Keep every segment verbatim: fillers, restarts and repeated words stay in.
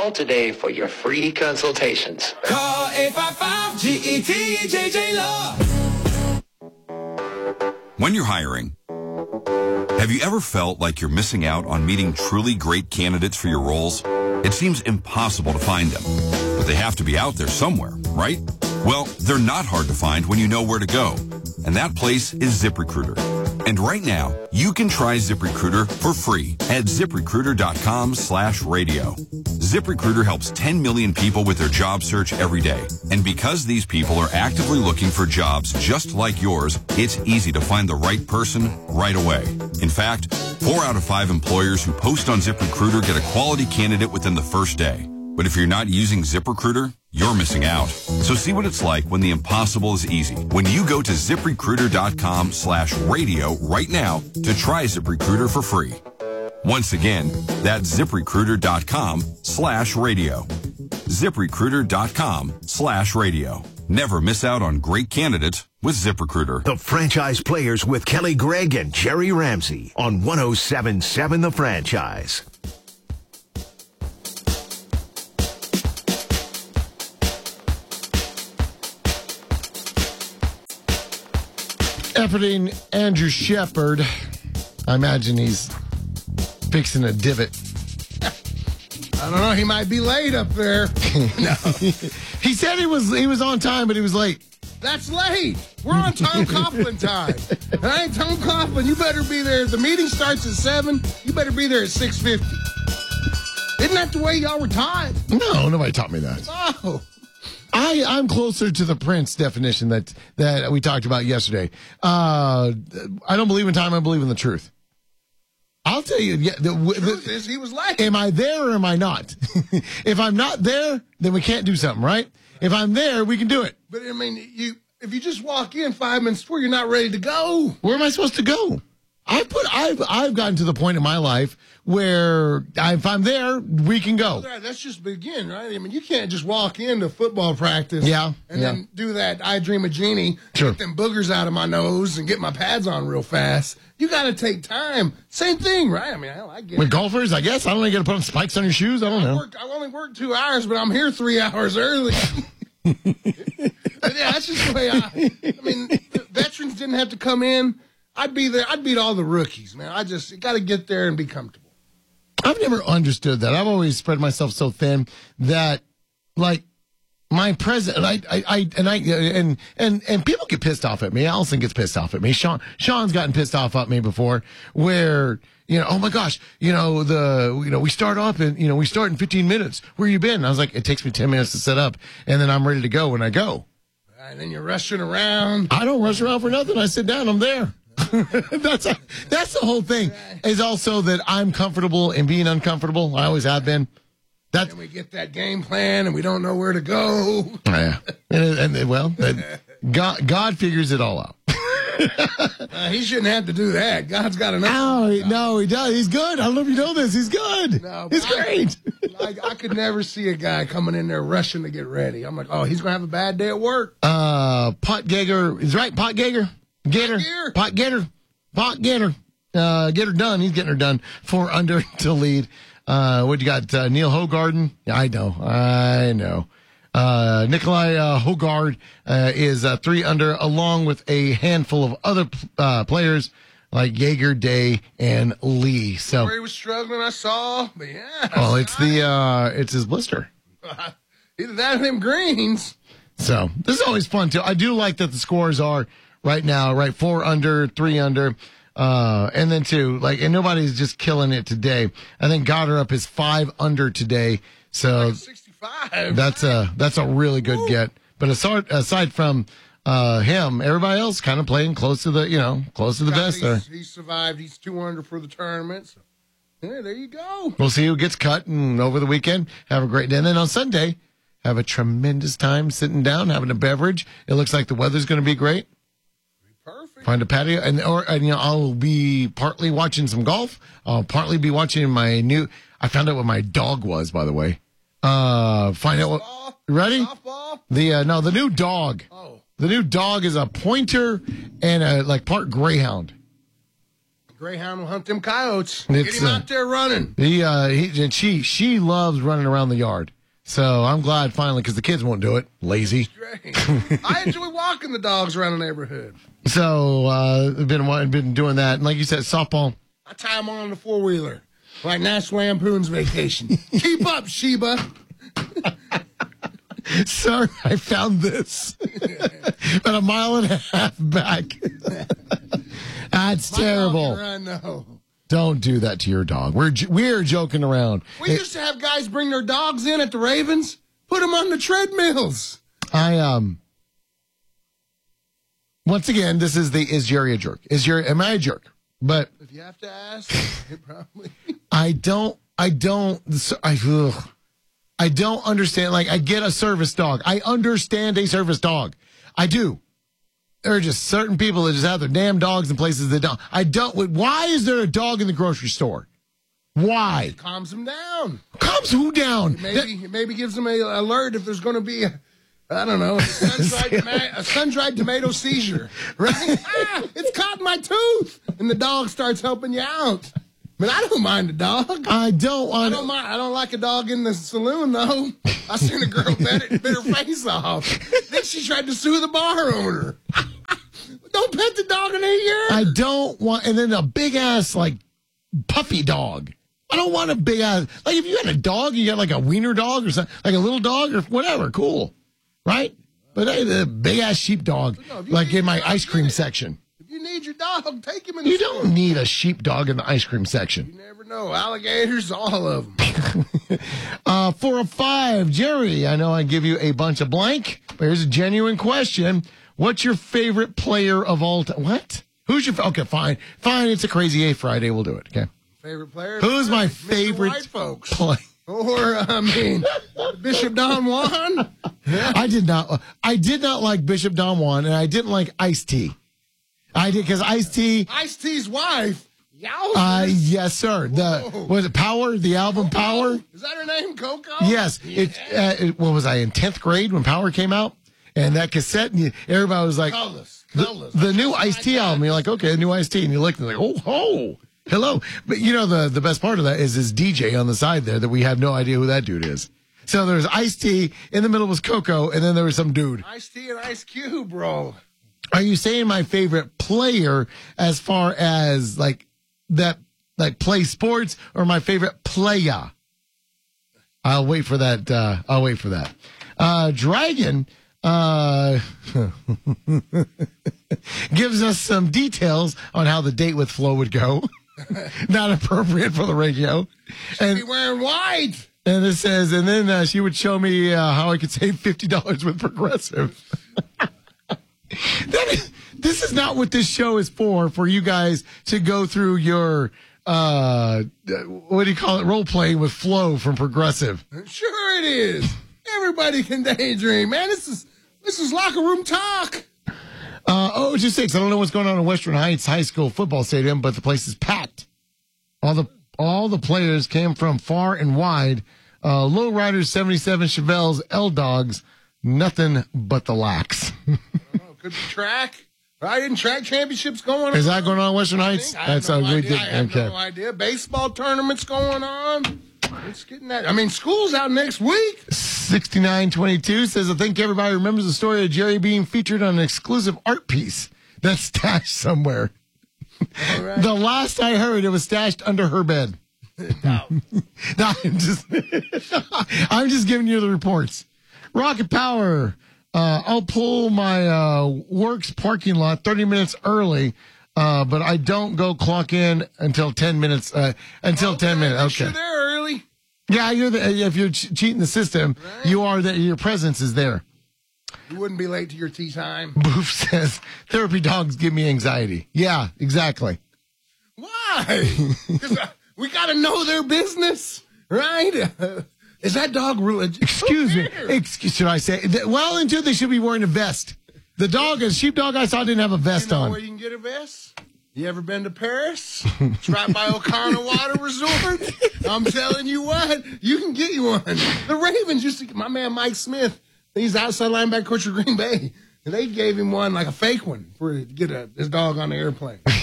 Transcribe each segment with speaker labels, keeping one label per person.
Speaker 1: Call today for your free consultations.
Speaker 2: Call eight five five G E T J J Love.
Speaker 3: When you're hiring, have you ever felt like you're missing out on meeting truly great candidates for your roles? It seems impossible to find them, but they have to be out there somewhere, right? Well, they're not hard to find when you know where to go, and that place is ZipRecruiter. And right now, you can try ZipRecruiter for free at ZipRecruiter.com slash radio. ZipRecruiter helps ten million people with their job search every day. And because these people are actively looking for jobs just like yours, it's easy to find the right person right away. In fact, four out of five employers who post on ZipRecruiter get a quality candidate within the first day. But if you're not using ZipRecruiter, you're missing out. So see what it's like when the impossible is easy. When you go to ZipRecruiter.com slash radio right now to try ZipRecruiter for free. Once again, that's ZipRecruiter.com slash radio. ZipRecruiter.com slash radio. Never miss out on great candidates with ZipRecruiter.
Speaker 4: The Franchise Players with Kelly Gregg and Jerry Ramsey on one oh seven point seven The Franchise.
Speaker 5: Efforting Andrew Shepard. I imagine he's fixing a divot.
Speaker 6: I don't know. He might be late up there.
Speaker 5: No. He said he was he was on time, but he was late.
Speaker 6: That's late. We're on Tom Coughlin time. And I ain't Tom Coughlin. You better be there. The meeting starts at seven. You better be there at six fifty. Isn't that the way y'all were taught?
Speaker 5: No, nobody taught me that.
Speaker 6: Oh.
Speaker 5: I, I'm closer to the Prince definition that that we talked about yesterday. Uh, I don't believe in time. I believe in the truth. I'll tell you. Yeah, the,
Speaker 6: The truth
Speaker 5: the,
Speaker 6: is he was late.
Speaker 5: am I there or am I not? If I'm not there, then we can't do something, right? If I'm there, we can do it.
Speaker 6: But, I mean, you if you just walk in five minutes before, you're not ready to go.
Speaker 5: Where am I supposed to go? I put. I've I've gotten to the point in my life where I, if I'm there, we can go.
Speaker 6: Well, that's just begin, right? I mean, you can't just walk into football practice
Speaker 5: Yeah,
Speaker 6: and
Speaker 5: yeah.
Speaker 6: then do that I Dream of Jeannie,
Speaker 5: Sure.
Speaker 6: get them boogers out of my nose and get my pads on real fast. You got to take time. Same thing, right? I mean, hell, I get
Speaker 5: With
Speaker 6: it.
Speaker 5: golfers, I guess. I don't know. You got to put on spikes on your shoes. I don't
Speaker 6: I,
Speaker 5: know.
Speaker 6: work, I only work two hours, but I'm here three hours early. But yeah, that's just the way I. I mean, the veterans didn't have to come in. I'd be there. I'd beat all the rookies, man. I just got to get there and be comfortable.
Speaker 5: I've never understood that. I've always spread myself so thin that, like, my president, I, I, I, and I, and, and, and people get pissed off at me. Allison gets pissed off at me. Sean, Sean's gotten pissed off at me before where, you know, oh my gosh, you know, the, you know, we start off and, you know, we start in fifteen minutes. Where you been? And I was like, it takes me ten minutes to set up and then I'm ready to go when I go.
Speaker 6: And then you're rushing around.
Speaker 5: I don't rush around for nothing. I sit down. I'm there. that's a, that's the whole thing. Is also that I'm comfortable in being uncomfortable. I always have been. That's
Speaker 6: And we get that game plan, and we don't know where to go.
Speaker 5: yeah. And, and well, that, God God figures it all out.
Speaker 6: Uh, he shouldn't have to do that. God's got enough.
Speaker 5: No, he, no, he does. He's good. I don't know if you know this. He's good.
Speaker 6: No,
Speaker 5: He's
Speaker 6: I-
Speaker 5: great.
Speaker 6: Like, I could never see a guy coming in there rushing to get ready. I'm like, oh, he's gonna have a bad day at work.
Speaker 5: Uh, Pot Gager is right. Pot Gager, Gator,
Speaker 6: Getter.
Speaker 5: Pot Gator, Pot Gator. Uh, get her done. He's getting her done. Four under to lead. Uh, what you got? Uh, Neil Hogarden. Yeah, I know. I know. Uh, Nikolai uh, Hogard uh, is uh, three under, along with a handful of other uh, players like Jaeger, Day, and Lee. So,
Speaker 6: Where he was struggling, I saw. But yeah.
Speaker 5: oh, it's the uh, it's his blister.
Speaker 6: Either that or them greens.
Speaker 5: So this is always fun too. I do like that the scores are right now, right? Four under, three under. Uh, and then two, like, and nobody's just killing it today. I think Goddard is five under today. So
Speaker 6: Like sixty-five.
Speaker 5: that's a, that's a really good
Speaker 6: Woo.
Speaker 5: get. But aside, aside from, uh, him, everybody else kind of playing close to the, you know, close to the best there.
Speaker 6: He's, he survived. He's two under for the tournament. So, yeah, there you go.
Speaker 5: We'll see who gets cut, and over the weekend, have a great day. And then on Sunday, have a tremendous time sitting down, having a beverage. It looks like the weather's going to be great.
Speaker 6: Perfect.
Speaker 5: Find a patio, and or and, you know, I'll be partly watching some golf. I'll partly be watching my new. I found out what my dog was, by the way. Uh, find out what.
Speaker 6: Softball?
Speaker 5: Ready?
Speaker 6: Softball?
Speaker 5: The uh, no, the new dog.
Speaker 6: Oh.
Speaker 5: The new dog is a pointer and a like part greyhound.
Speaker 6: Greyhound will hunt them coyotes.
Speaker 5: It's,
Speaker 6: Get him
Speaker 5: uh,
Speaker 6: out there running.
Speaker 5: He, uh, he, and she, she loves running around the yard. So I'm glad finally, because the kids won't do it. Lazy.
Speaker 6: Great. I enjoy walking the dogs around the neighborhood.
Speaker 5: So uh, I've been been doing that, and like you said, softball.
Speaker 6: I tie them on the four wheeler, like National Lampoon's Vacation. Keep up, Sheba.
Speaker 5: Sir, I found this about a mile and a half back. That's
Speaker 6: My dog
Speaker 5: terrible.
Speaker 6: can run, no.
Speaker 5: Don't do that to your dog. We're j- we're joking around.
Speaker 6: We used to have guys bring their dogs in at the Ravens, put them on the treadmills.
Speaker 5: I um. Once again, this is the is Jerry a jerk? Is Jerry am I a jerk? But
Speaker 6: If you have to ask, it probably.
Speaker 5: I don't. I don't. I. Ugh. I don't understand. Like, I get a service dog. I understand a service dog. I do. There are just certain people that just have their damn dogs in places they don't. I don't. Why is there a dog in the grocery store? Why?
Speaker 6: Calms them down.
Speaker 5: Calms who down?
Speaker 6: Maybe it maybe gives them a alert if there's going to be a, I don't know, a sun-dried, toma- a sun-dried tomato seizure. Right? Ah, it's caught in my tooth. And the dog starts helping you out. But I don't mind a dog.
Speaker 5: I don't
Speaker 6: I
Speaker 5: want.
Speaker 6: don't mind. I don't like a dog in the saloon, though. I seen a girl bit, it, bit her face off. Then she tried to sue the bar owner. Don't pet the dog in a year.
Speaker 5: I don't want. And then a big ass like puffy dog. I don't want a big ass. Like if you had a dog, you got like a wiener dog or something, like a little dog or whatever. Cool, right? But hey, the big ass sheepdog,
Speaker 6: No, if you
Speaker 5: like
Speaker 6: need
Speaker 5: in my
Speaker 6: your dog,
Speaker 5: ice
Speaker 6: get
Speaker 5: cream
Speaker 6: it.
Speaker 5: section.
Speaker 6: If you need your dog, take him in the
Speaker 5: You
Speaker 6: store.
Speaker 5: don't need a sheepdog in the ice cream section.
Speaker 6: You never know. Alligators, all of them.
Speaker 5: Uh, four or five, Jerry. I know I give you a bunch of blank, but here's a genuine question. What's your favorite player of all time? What? Who's your? Okay, fine, fine. It's a crazy A Friday. We'll do it. Okay.
Speaker 6: Favorite player?
Speaker 5: Who's my
Speaker 6: Mister
Speaker 5: favorite
Speaker 6: White folks?
Speaker 5: play?
Speaker 6: Or, I mean, Bishop Don Juan?
Speaker 5: I did not. I did not like Bishop Don Juan, and I didn't like Ice-T. I did because Ice-T.
Speaker 6: Ice-T's wife. Yowzers.
Speaker 5: Uh, yes, sir. The
Speaker 6: Whoa.
Speaker 5: was it Power? The album Power?
Speaker 6: Is that her name, Coco?
Speaker 5: Yes. It, uh, it. What was I in tenth grade when Power came out? And that cassette, and you, everybody was like,
Speaker 6: Colors.
Speaker 5: the,
Speaker 6: Colors.
Speaker 5: the new
Speaker 6: Oh,
Speaker 5: Ice-T
Speaker 6: my God.
Speaker 5: album. You're like, okay, the new Ice-T, and you look and you're like, oh, oh, hello. But you know the the best part of that is his D J on the side there that we have no idea who that dude is. So there's Ice-T, in the middle was Coco, and then there was some dude.
Speaker 6: Ice-T and Ice Cube, bro.
Speaker 5: Are you saying my favorite player as far as like that, like play sports, or my favorite playa? I'll wait for that. Uh, I'll wait for that. Uh, Dragon uh, gives us some details on how the date with Flo would go. Not appropriate for the radio. And
Speaker 6: Be wearing white.
Speaker 5: and it says, and then uh, she would show me uh, how I could save fifty dollars with Progressive. That is, this is not what this show is for, for you guys to go through your, uh, what do you call it, role playing with Flo from Progressive.
Speaker 6: Sure it is. Everybody can daydream, man. This is this is locker room talk.
Speaker 5: Uh, oh, two six. I don't know what's going on in Western Heights High School football stadium, but the place is packed. All the all the players came from far and wide. Uh, Lowriders, seventy-seven, Chevelles, L-Dogs, nothing but the lax.
Speaker 6: Oh, could be track. Right? Isn't track championships going on?
Speaker 5: Is that going on in Western Heights?
Speaker 6: I have
Speaker 5: That's
Speaker 6: no
Speaker 5: a
Speaker 6: idea. I have
Speaker 5: okay.
Speaker 6: no idea. Baseball tournaments going on. It's getting that. I mean, school's out next week.
Speaker 5: sixty-nine twenty-two says, I think everybody remembers the story of Jerry being featured on an exclusive art piece that's stashed somewhere.
Speaker 6: All right.
Speaker 5: The last I heard, it was stashed under her bed.
Speaker 6: No.
Speaker 5: No, I'm just, I'm just giving you the reports. Rocket Power. Uh, I'll pull my uh, works parking lot thirty minutes early, uh, but I don't go clock in until ten minutes. Uh, until ten minutes.
Speaker 6: Make
Speaker 5: Okay.
Speaker 6: sure they're early.
Speaker 5: Yeah, you're the, if you're che- cheating the system,
Speaker 6: Right.
Speaker 5: you are that your presence is there.
Speaker 6: You wouldn't be late to your tea time.
Speaker 5: Boof says therapy dogs give me anxiety. Yeah, exactly.
Speaker 6: Why? Because uh, we got to know their business, right? Uh, is that dog really?
Speaker 5: Excuse me. Excuse, should I say? th- Well, until they should be wearing a vest. The dog, a sheepdog I saw didn't have a
Speaker 6: You
Speaker 5: vest
Speaker 6: know
Speaker 5: on.
Speaker 6: where you can get a vest? You ever been to Paris? It's right by O'Connor Water Resort. I'm telling you what, you can get you one. The Ravens used to, my man Mike Smith, he's outside linebacker coach of Green Bay. And they gave him one, like a fake one, for to get a, his dog on the airplane.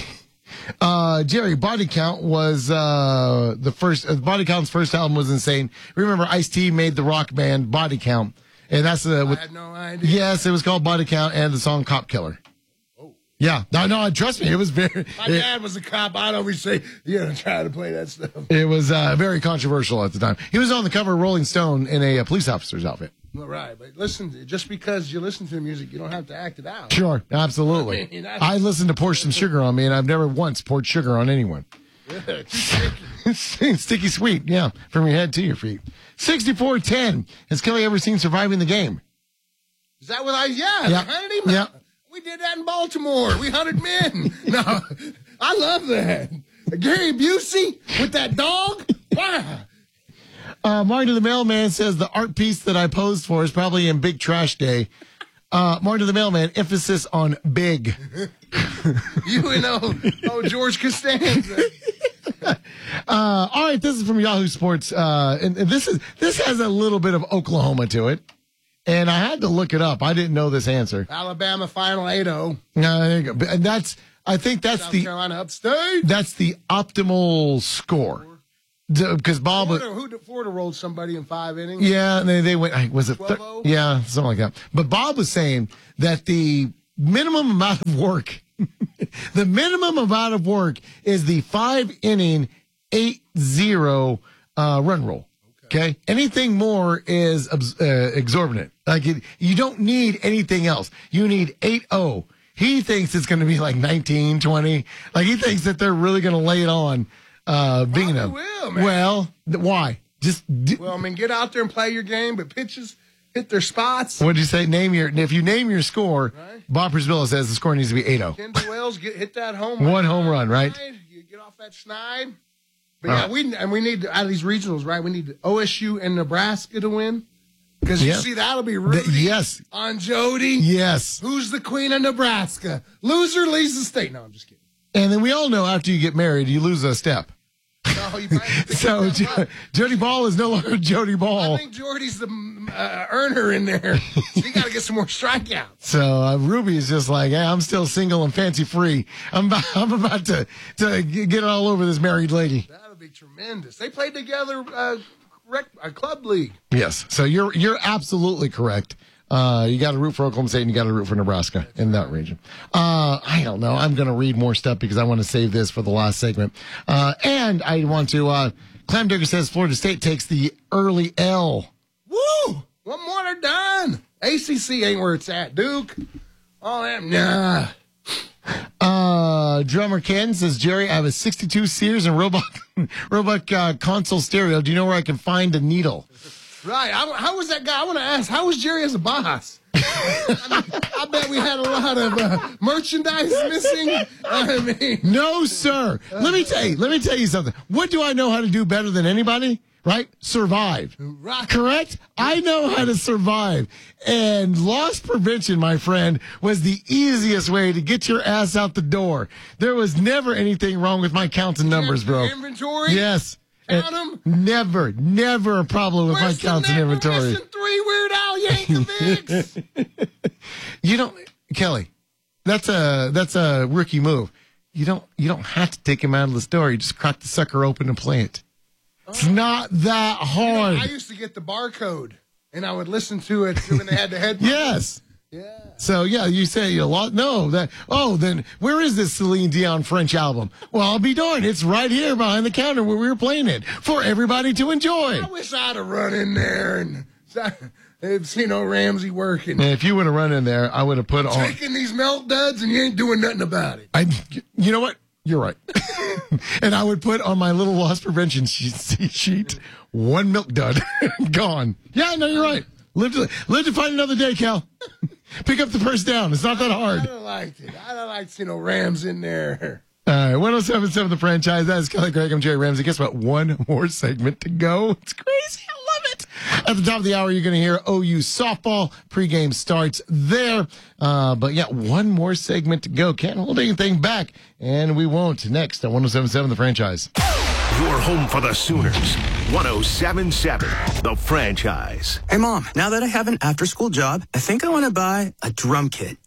Speaker 5: Uh, Jerry, Body Count was uh, the first. Uh, Body Count's first album was insane. Remember, Ice-T made the rock band Body Count, and that's uh, with,
Speaker 6: I had no idea.
Speaker 5: Yes, it was called Body Count, and the song Cop Killer. Oh, yeah, no, no, trust me, it was very.
Speaker 6: My
Speaker 5: it,
Speaker 6: dad was a cop. I'd always say, "You gotta try to play that stuff."
Speaker 5: It was uh, very controversial at the time. He was on the cover of Rolling Stone in a, a police officer's outfit.
Speaker 6: Well, right, but listen, just because you listen to the music, you don't have to act it out.
Speaker 5: Sure, absolutely.
Speaker 6: I mean,
Speaker 5: I listened to Pour Some Sugar on Me, and I've never once poured sugar on anyone. Sticky sweet, yeah, from your head to your feet. sixty-four ten. Has Kelly ever seen Surviving the Game?
Speaker 6: Is that what I, yeah,
Speaker 5: Yeah.
Speaker 6: they hunted him.
Speaker 5: Yeah.
Speaker 6: We did that in Baltimore. We hunted men. No, I love that. Gary Busey with that dog. Wow.
Speaker 5: Uh, Martin the Mailman says the art piece that I posed for is probably in Big Trash Day. Uh, Martin the Mailman, emphasis on big.
Speaker 6: You and oh, oh George Costanza.
Speaker 5: Uh, all right, this is from Yahoo Sports, uh, and, and this is this has a little bit of Oklahoma to it, and I had to look it up. I didn't know this answer.
Speaker 6: Alabama final eight oh.
Speaker 5: No, there you go. And that's I think that's
Speaker 6: South
Speaker 5: the
Speaker 6: Carolina upstate.
Speaker 5: that's the optimal score because Bob.
Speaker 6: Florida, who Florida rolled somebody in five innings.
Speaker 5: Yeah, and they, they went. Was it? Thir-
Speaker 6: twelve oh?
Speaker 5: yeah, something like that. But Bob was saying that the minimum amount of work, the minimum amount of work is the five inning, eight zero uh, run rule. Okay. Anything more is uh, exorbitant. Like it, you don't need anything else. You need eight oh. He thinks it's going to be like nineteen, twenty. Like he thinks that they're really going to lay it on. Uh, Bingham.
Speaker 6: will, man.
Speaker 5: Well, th- why? Just d-
Speaker 6: Well, I mean, get out there and play your game, but pitches hit their spots.
Speaker 5: What'd you say? Name your. If you name your score,
Speaker 6: Right.
Speaker 5: Bob Prisbilla says the score needs to be eight oh.
Speaker 6: Kendall Wells get hit that home
Speaker 5: One home run, right?
Speaker 6: You get off that schneid. But
Speaker 5: All
Speaker 6: yeah,
Speaker 5: right.
Speaker 6: we and we need out of these regionals, right? We need O S U and Nebraska to win because
Speaker 5: Yeah.
Speaker 6: you see that'll be
Speaker 5: The-
Speaker 6: Rudy
Speaker 5: yes,
Speaker 6: on Jody.
Speaker 5: yes.
Speaker 6: Who's the queen of Nebraska? Loser leaves the state. No, I'm just kidding.
Speaker 5: And then we all know after you get married, you lose a step.
Speaker 6: No, you might have to
Speaker 5: So
Speaker 6: get that
Speaker 5: Jo-
Speaker 6: right.
Speaker 5: Jody Ball is no longer Jody
Speaker 6: I
Speaker 5: Ball.
Speaker 6: think Jordy's the uh, earner in there. So you got to get some more strikeouts.
Speaker 5: So uh, Ruby is just like, hey, I'm still single and fancy free. I'm about, I'm about to to g- get all over this married lady.
Speaker 6: That'll be tremendous. They played together, uh, rec- a club league.
Speaker 5: Yes. So you're you're absolutely correct. Uh, you got to root for Oklahoma State and you got to root for Nebraska in that region. Uh, I don't know. I'm going to read more stuff because I want to save this for the last segment. Uh, and I want to, uh, Clam Digger says Florida State takes the early L.
Speaker 6: Woo! One more, they're done. A C C ain't where it's at. Duke, all that, nah.
Speaker 5: Uh, drummer Ken says, Jerry, I have a sixty-two Sears and Roebuck, Roebuck, uh, console stereo. Do you know where I can find a needle?
Speaker 6: Right. I, how was that guy? I want to ask, how was Jerry as a boss? I, mean, I bet we had a lot of uh, merchandise missing. I mean,
Speaker 5: No, sir. Let me tell you, let me tell you something. What do I know how to do better than anybody? Right? Survive.
Speaker 6: right.
Speaker 5: Correct? I know how to survive. And loss prevention, my friend, was the easiest way to get your ass out the door. There was never anything wrong with my counts and numbers, bro.
Speaker 6: Inventory.
Speaker 5: Yes.
Speaker 6: Count
Speaker 5: And
Speaker 6: 'em?
Speaker 5: Never, never a problem with
Speaker 6: Where's
Speaker 5: my counts
Speaker 6: the
Speaker 5: and
Speaker 6: net?
Speaker 5: inventory.
Speaker 6: We're missing three Weird Al Yankovics.
Speaker 5: You don't, Kelly. That's a that's a rookie move. You don't you don't have to take him out of the store. You just crack the sucker open and play it. It's not that
Speaker 6: You know,
Speaker 5: hard.
Speaker 6: I used to get the barcode, and I would listen to it when they had the headphones.
Speaker 5: Yes.
Speaker 6: Yeah.
Speaker 5: So yeah, you say a lot. No, that. Oh, then where is this Celine Dion French album? Well, I'll be darned. It's right here behind the counter where we were playing it for everybody to enjoy.
Speaker 6: I wish I'd have run in there and have seen old Ramsey working.
Speaker 5: And if you would have run in there, I would have put on.
Speaker 6: Taking these milk duds, and you ain't doing nothing about it.
Speaker 5: I. You know what? You're right. And I would put on my little loss prevention sheet, sheet one milk dud gone. Yeah, no, you're right. Live to live to find another day, Cal. Pick up the first down. It's not that
Speaker 6: I
Speaker 5: hard.
Speaker 6: don't like it. I don't like seeing no Rams in there.
Speaker 5: All right, one oh seven point seven The Franchise. That is Kelly Craig. I'm Jerry Ramsey. Guess what? One more segment to go. It's crazy. I love it. At the top of the hour, you're going to hear O U softball. Pregame starts there. Uh, but yeah, one more segment to go. Can't hold anything back, and we won't. Next on one oh seven point seven The Franchise.
Speaker 4: Your home for the Sooners. one oh seven point seven The Franchise.
Speaker 7: Hey, Mom, now that I have an after-school job, I think I want to buy a drum kit.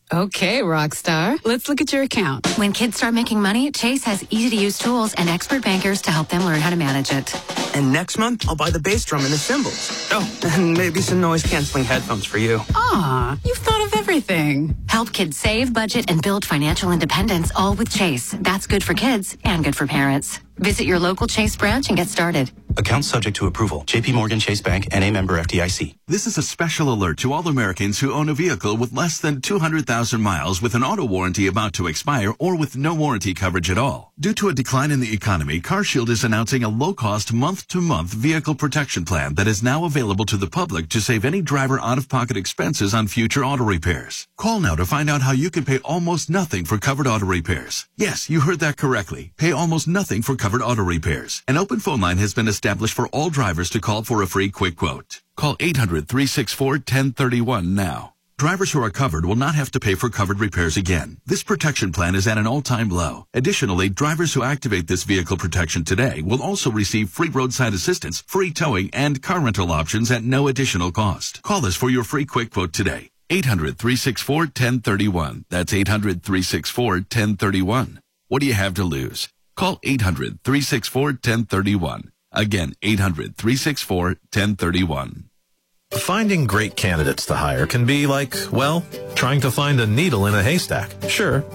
Speaker 7: Okay, Rockstar. Let's look at your account.
Speaker 8: When kids start making money, Chase has easy-to-use tools and expert bankers to help them learn how to manage it.
Speaker 9: And next month, I'll buy the bass drum and the cymbals. Oh, and maybe some noise-canceling headphones for you.
Speaker 7: Aw, you've thought of everything.
Speaker 8: Help kids save, budget, and build financial independence, all with Chase. That's good for kids and good for parents. Visit your local Chase branch and get started.
Speaker 10: Account subject to approval. J P Morgan Chase Bank, N A member F D I C.
Speaker 11: This is a special alert to all Americans who own a vehicle with less than two hundred thousand miles with an auto warranty about to expire or with no warranty coverage at all. Due to a decline in the economy, CarShield is announcing a low-cost month-to-month vehicle protection plan that is now available to the public to save any driver out-of-pocket expenses on future auto repairs. Call now to find out how you can pay almost nothing for covered auto repairs. Yes, you heard that correctly. Pay almost nothing for covered auto repairs. An open phone line has been established for all drivers to call for a free quick quote. Call eight hundred, three six four, one zero three one now. Drivers who are covered will not have to pay for covered repairs again. This protection plan is at an all-time low. Additionally, drivers who activate this vehicle protection today will also receive free roadside assistance, free towing, and car rental options at no additional cost. Call us for your free quick quote today. eight hundred, three six four, one zero three one. That's eight hundred, three six four, one zero three one. What do you have to lose? Call eight hundred, three six four, one zero three one. Again, eight hundred, three six four, one zero three one.
Speaker 12: Finding great candidates to hire can be like, well, trying to find a needle in a haystack. Sure,